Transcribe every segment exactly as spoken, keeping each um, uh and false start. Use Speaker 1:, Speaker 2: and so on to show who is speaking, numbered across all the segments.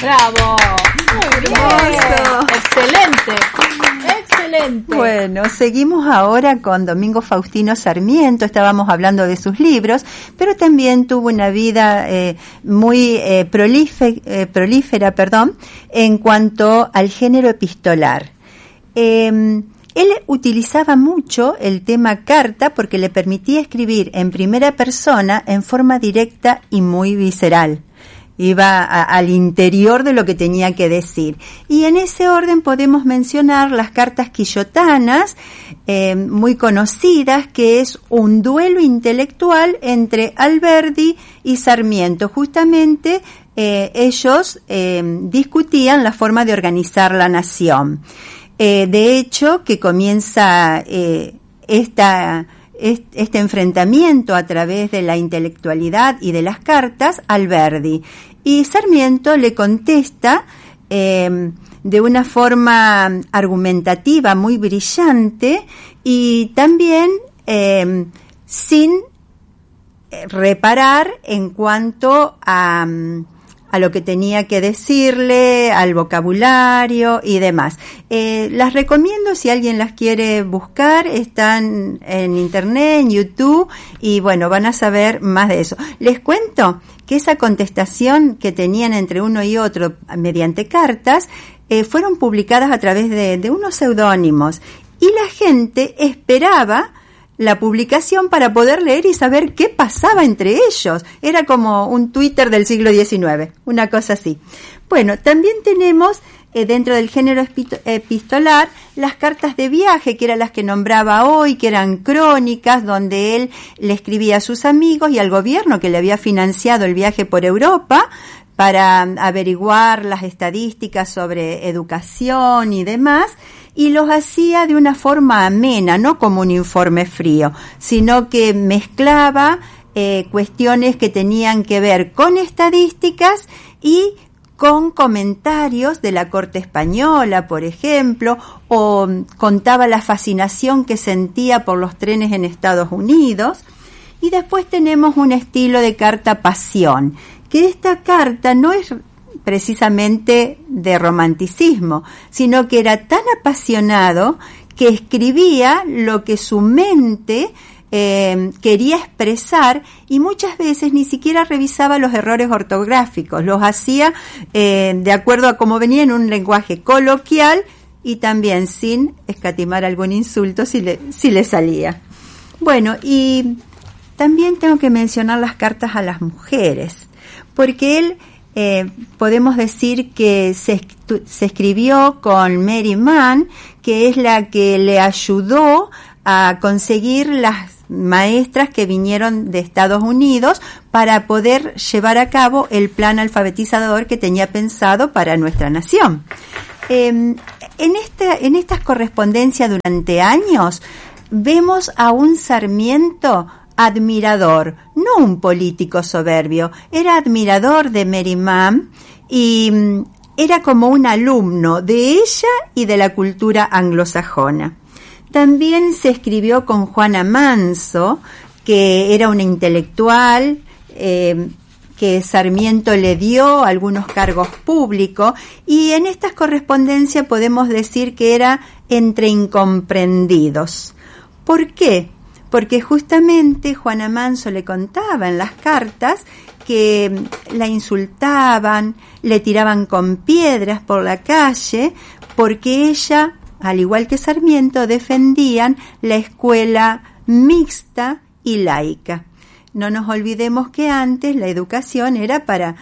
Speaker 1: ¡Bravo! Muy bien. Excelente. Excelente.
Speaker 2: Bueno, seguimos ahora con Domingo Faustino Sarmiento. Estábamos hablando de sus libros, pero también tuvo una vida eh, muy eh, prolífe, eh, prolífera, perdón, en cuanto al género epistolar. Eh, Él utilizaba mucho el tema carta porque le permitía escribir en primera persona en forma directa y muy visceral. Iba a, al interior de lo que tenía que decir. Y en ese orden podemos mencionar las cartas quillotanas, eh, muy conocidas, que es un duelo intelectual entre Alberdi y Sarmiento. Justamente eh, ellos eh, discutían la forma de organizar la nación. Eh, de hecho, que comienza eh, esta, este, este enfrentamiento a través de la intelectualidad y de las cartas, Alberdi. Y Sarmiento le contesta eh, de una forma argumentativa muy brillante y también eh, sin reparar en cuanto a... a lo que tenía que decirle, al vocabulario y demás. Eh, las recomiendo si alguien las quiere buscar, están en internet, en YouTube, y bueno, van a saber más de eso. Les cuento que esa contestación que tenían entre uno y otro mediante cartas, eh, fueron publicadas a través de, de unos seudónimos, y la gente esperaba la publicación para poder leer y saber qué pasaba entre ellos. Era como un Twitter del siglo diecinueve, una cosa así. Bueno, también tenemos eh, dentro del género epistolar las cartas de viaje, que eran las que nombraba hoy, que eran crónicas, donde él le escribía a sus amigos y al gobierno que le había financiado el viaje por Europa para averiguar las estadísticas sobre educación y demás, y los hacía de una forma amena, no como un informe frío, sino que mezclaba eh, cuestiones que tenían que ver con estadísticas y con comentarios de la corte española, por ejemplo, o contaba la fascinación que sentía por los trenes en Estados Unidos. Y después tenemos un estilo de carta pasión, que esta carta no es precisamente de romanticismo, sino que era tan apasionado que escribía lo que su mente eh, quería expresar, y muchas veces ni siquiera revisaba los errores ortográficos, los hacía eh, de acuerdo a cómo venía en un lenguaje coloquial y también sin escatimar algún insulto si le, si le salía. Bueno, y también tengo que mencionar las cartas a las mujeres, porque él Eh, podemos decir que se, se escribió con Mary Mann, que es la que le ayudó a conseguir las maestras que vinieron de Estados Unidos para poder llevar a cabo el plan alfabetizador que tenía pensado para nuestra nación. Eh, en, esta, en estas correspondencias durante años vemos a un Sarmiento admirador, no un político soberbio, era admirador de Mary Mann y mm, era como un alumno de ella y de la cultura anglosajona. También se escribió con Juana Manso, que era una intelectual, eh, que Sarmiento le dio algunos cargos públicos, y en estas correspondencias podemos decir que era entre incomprendidos. ¿Por qué? Porque justamente Juana Manso le contaba en las cartas que la insultaban, le tiraban con piedras por la calle, porque ella, al igual que Sarmiento, defendían la escuela mixta y laica. No nos olvidemos que antes la educación era para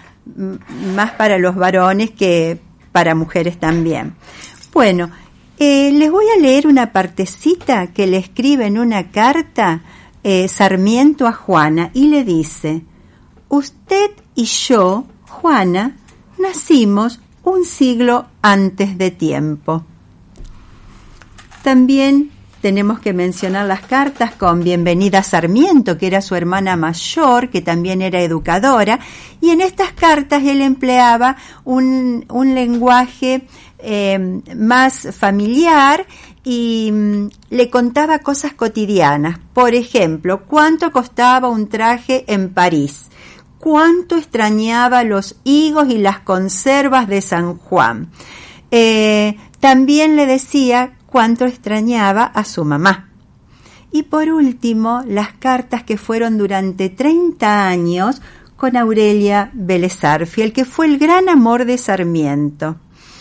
Speaker 2: más para los varones que para mujeres también. Bueno, Eh, les voy a leer una partecita que le escribe en una carta eh, Sarmiento a Juana, y le dice: usted y yo, Juana, nacimos un siglo antes de tiempo. También tenemos que mencionar las cartas con Bienvenida Sarmiento, que era su hermana mayor, que también era educadora, y en estas cartas él empleaba un, un lenguaje Eh, más familiar y mm, le contaba cosas cotidianas. Por ejemplo, cuánto costaba un traje en París, cuánto extrañaba los higos y las conservas de San Juan. Eh, también le decía cuánto extrañaba a su mamá. Y por último, las cartas que fueron durante treinta años con Aurelia Vélez Sarsfield, que fue el gran amor de Sarmiento.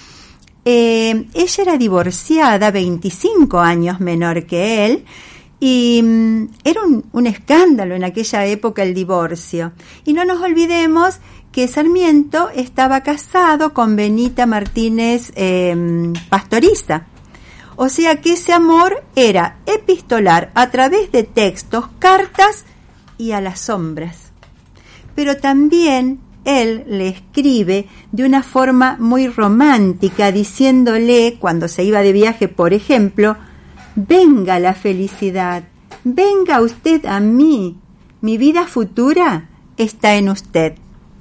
Speaker 2: Eh, ella era divorciada, veinticinco años menor que él, y um, era un, un escándalo en aquella época el divorcio. Y no nos olvidemos que Sarmiento estaba casado con Benita Martínez eh, Pastoriza. O sea que ese amor era epistolar a través de textos, cartas y a las sombras. Pero también él le escribe de una forma muy romántica, diciéndole, cuando se iba de viaje, por ejemplo, venga la felicidad, venga usted a mí, mi vida futura está en usted.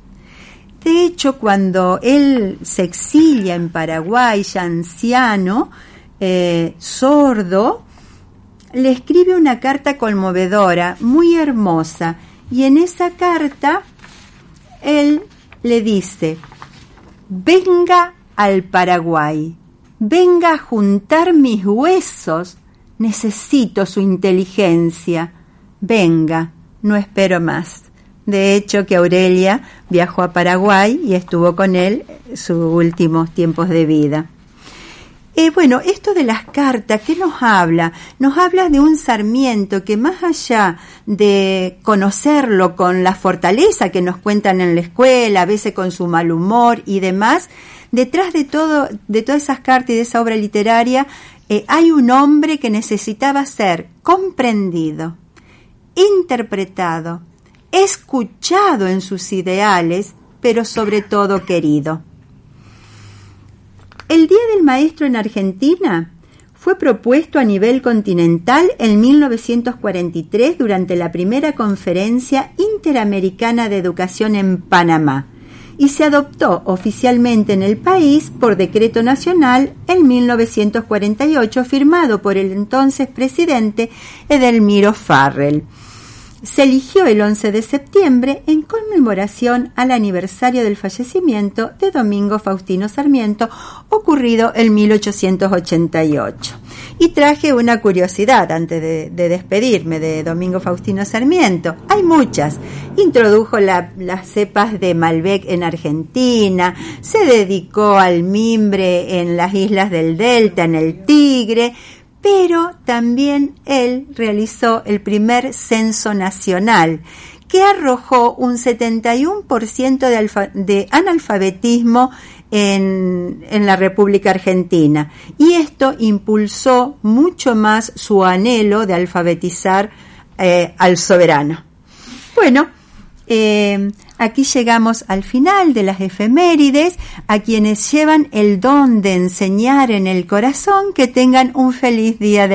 Speaker 2: De hecho, cuando él se exilia en Paraguay, ya anciano, eh, sordo, le escribe una carta conmovedora, muy hermosa, y en esa carta él le dice, venga al Paraguay, venga a juntar mis huesos, necesito su inteligencia, venga, no espero más. De hecho, que Aurelia viajó a Paraguay y estuvo con él sus últimos tiempos de vida. Eh, bueno, esto de las cartas, ¿qué nos habla? Nos habla de un Sarmiento que, más allá de conocerlo con la fortaleza que nos cuentan en la escuela, a veces con su mal humor y demás, detrás de todo, de todas esas cartas y de esa obra literaria, eh, hay un hombre que necesitaba ser comprendido, interpretado, escuchado en sus ideales, pero sobre todo querido. El Día del Maestro en Argentina fue propuesto a nivel continental en mil novecientos cuarenta y tres durante la primera Conferencia Interamericana de Educación en Panamá y se adoptó oficialmente en el país por decreto nacional en mil novecientos cuarenta y ocho, firmado por el entonces presidente Edelmiro Farrell. Se eligió el once de septiembre en conmemoración al aniversario del fallecimiento de Domingo Faustino Sarmiento, ocurrido en mil ochocientos ochenta y ocho. Y traje una curiosidad antes de, de despedirme de Domingo Faustino Sarmiento. Hay muchas. Introdujo la, las cepas de Malbec en Argentina, se dedicó al mimbre en las islas del Delta, en el Tigre, pero también él realizó el primer censo nacional, que arrojó un setenta y uno por ciento de, alfa, de analfabetismo en, en la República Argentina, y esto impulsó mucho más su anhelo de alfabetizar eh, al soberano. Bueno, eh, aquí llegamos al final de las efemérides. A quienes llevan el don de enseñar en el corazón, que tengan un feliz día de